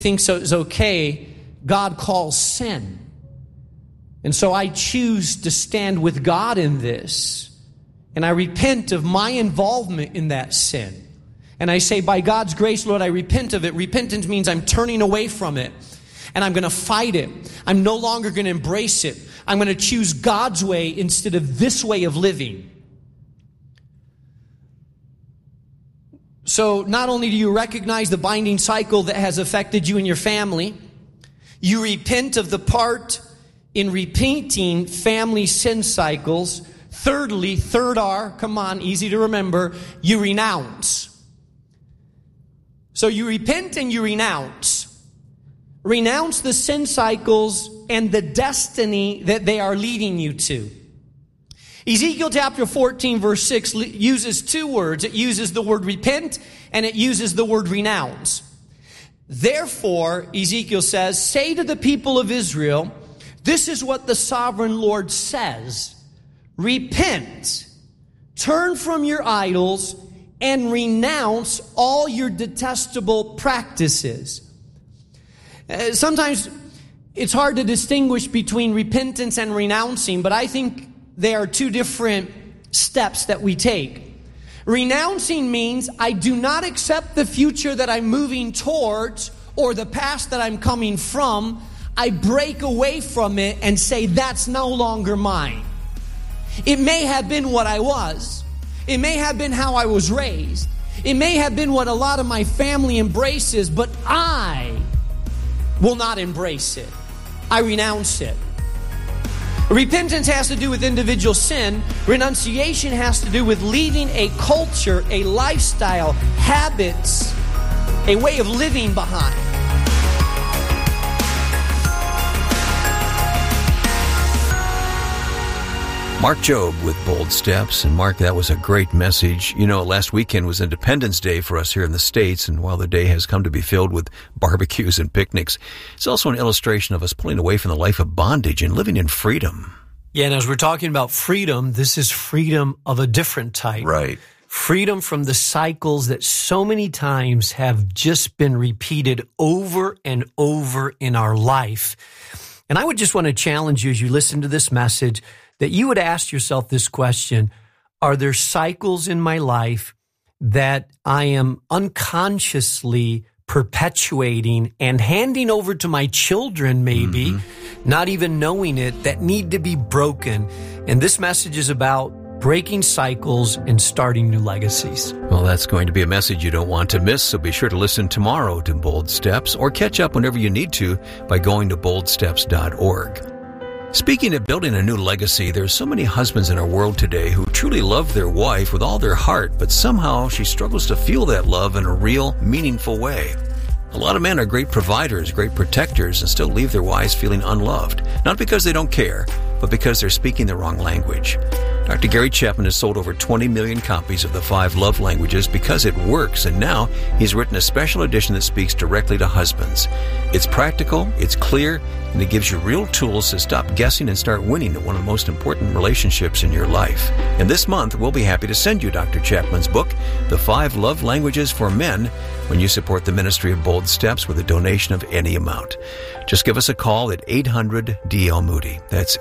thinks is okay, God calls sin. And so I choose to stand with God in this. And I repent of my involvement in that sin. And I say, by God's grace, Lord, I repent of it. Repentance means I'm turning away from it. And I'm going to fight it. I'm no longer going to embrace it. I'm going to choose God's way instead of this way of living. So not only do you recognize the binding cycle that has affected you and your family, you repent of the part in repeating family sin cycles. Thirdly, third R, come on, easy to remember, you renounce. So you repent and you renounce. Renounce the sin cycles and the destiny that they are leading you to. Ezekiel chapter 14 verse 6 uses two words. It uses the word repent and it uses the word renounce. Therefore, Ezekiel says, say to the people of Israel, this is what the sovereign Lord says. Repent, turn from your idols, and renounce all your detestable practices. Sometimes it's hard to distinguish between repentance and renouncing, but I think they are two different steps that we take. Renouncing means I do not accept the future that I'm moving towards or the past that I'm coming from. I break away from it and say that's no longer mine. It may have been what I was. It may have been how I was raised. It may have been what a lot of my family embraces, but I will not embrace it. I renounce it. Repentance has to do with individual sin. Renunciation has to do with leaving a culture, a lifestyle, habits, a way of living behind. Mark Jobe with Bold Steps. And Mark, that was a great message. You know, last weekend was Independence Day for us here in the States, and while the day has come to be filled with barbecues and picnics, it's also an illustration of us pulling away from the life of bondage and living in freedom. Yeah, and as we're talking about freedom, this is freedom of a different type. Right. Freedom from the cycles that so many times have just been repeated over and over in our life. And I would just want to challenge you as you listen to this message that you would ask yourself this question: are there cycles in my life that I am unconsciously perpetuating and handing over to my children maybe, not even knowing it, that need to be broken? And this message is about breaking cycles and starting new legacies. Well, that's going to be a message you don't want to miss, so be sure to listen tomorrow to Bold Steps, or catch up whenever you need to by going to boldsteps.org. Speaking of building a new legacy, there's so many husbands in our world today who truly love their wife with all their heart, but somehow she struggles to feel that love in a real, meaningful way. A lot of men are great providers, great protectors, and still leave their wives feeling unloved, not because they don't care, but because they're speaking the wrong language. Dr. Gary Chapman has sold over 20 million copies of the 5 Love Languages because it works, and now he's written a special edition that speaks directly to husbands. It's practical, it's clear, and it gives you real tools to stop guessing and start winning at one of the most important relationships in your life. And this month, we'll be happy to send you Dr. Chapman's book, The 5 Love Languages for Men, when you support the ministry of Bold Steps with a donation of any amount. Just give us a call at 800-DL-MOODY. That's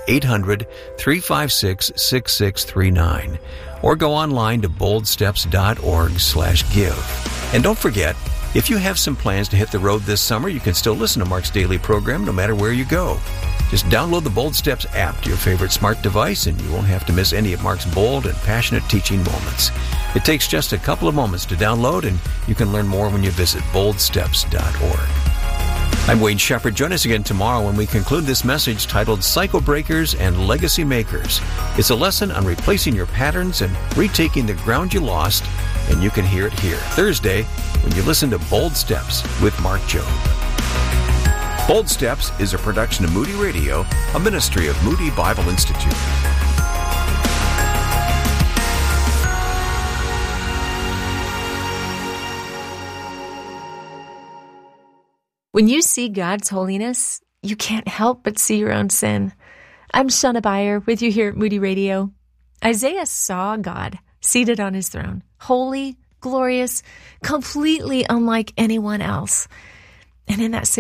800-356-6639. Or go online to boldsteps.org/give. And don't forget, if you have some plans to hit the road this summer, you can still listen to Mark's daily program no matter where you go. Just download the Bold Steps app to your favorite smart device, and you won't have to miss any of Mark's bold and passionate teaching moments. It takes just a couple of moments to download, and you can learn more when you visit boldsteps.org. I'm Wayne Shepherd. Join us again tomorrow when we conclude this message titled Cycle Breakers and Legacy Makers. It's a lesson on replacing your patterns and retaking the ground you lost, and you can hear it here Thursday when you listen to Bold Steps with Mark Jobe. Bold Steps is a production of Moody Radio, a ministry of Moody Bible Institute. When you see God's holiness, you can't help but see your own sin. I'm Shauna Beyer with you here at Moody Radio. Isaiah saw God seated on his throne, holy, glorious, completely unlike anyone else. And in that